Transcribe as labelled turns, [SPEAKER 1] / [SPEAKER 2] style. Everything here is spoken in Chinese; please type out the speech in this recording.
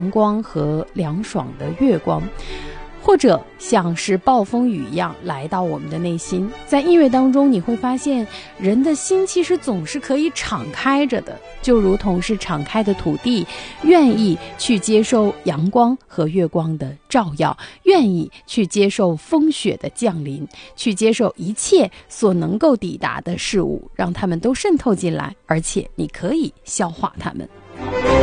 [SPEAKER 1] 光和凉爽的月光，或者像是暴风雨一样来到我们的内心。在音乐当中，你会发现人的心其实总是可以敞开着的，就如同是敞开的土地，愿意去接受阳光和月光的照耀，愿意去接受风雪的降临，去接受一切所能够抵达的事物，让它们都渗透进来，而且你可以消化它们。